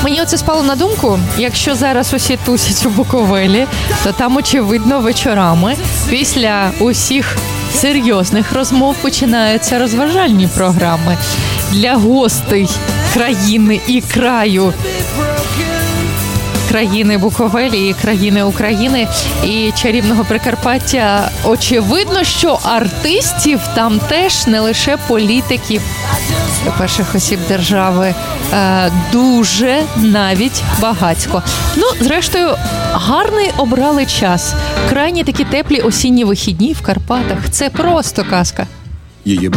Мені оце спало на думку, якщо зараз усі тусять у Буковелі, то там, очевидно, вечорами після усіх серйозних розмов починаються розважальні програми для гостей країни і краю. Країни Буковелі і країни України і чарівного Прикарпаття. Очевидно, що артистів там теж, не лише політиків, перших осіб держави, дуже навіть багатько. Ну, зрештою, гарний обрали час. Крайні такі теплі осінні вихідні в Карпатах. Це просто казка. Її